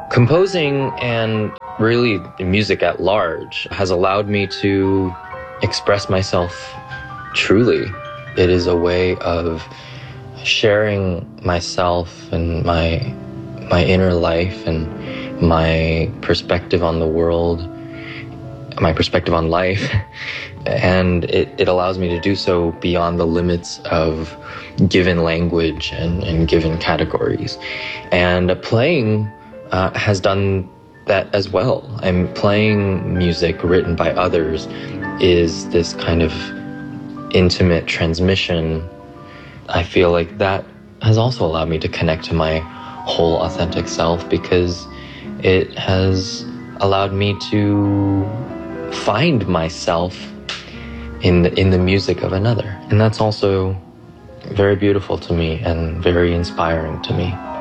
Composing and really music at large has allowed me to express myself truly. It is a way of sharing myself and my inner life and my perspective on the world, my perspective on life. And it allows me to do so beyond the limits of given language and given categories. And playing has done that as well. I'm playing music written by others is this kind of intimate transmission. I feel like that has also allowed me to connect to my whole authentic self, because it has allowed me to find myself in the music of another. And that's also very beautiful to me and very inspiring to me.